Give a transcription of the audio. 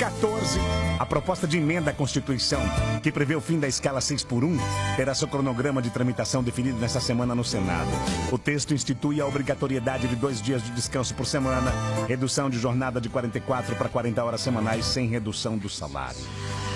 14, a proposta de emenda à Constituição, que prevê o fim da escala 6x1, terá seu cronograma de tramitação definido nesta semana no Senado. O texto institui a obrigatoriedade de 2 dias de descanso por semana, redução de jornada de 44 para 40 horas semanais sem redução do salário.